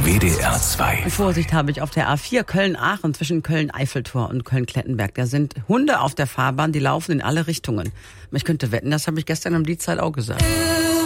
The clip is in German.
WDR 2. Vorsicht habe ich auf der A4 Köln-Aachen zwischen Köln-Eiffeltor und Köln-Klettenberg. Da sind Hunde auf der Fahrbahn, die laufen in alle Richtungen. Ich könnte wetten, das habe ich gestern um die Zeit auch gesagt.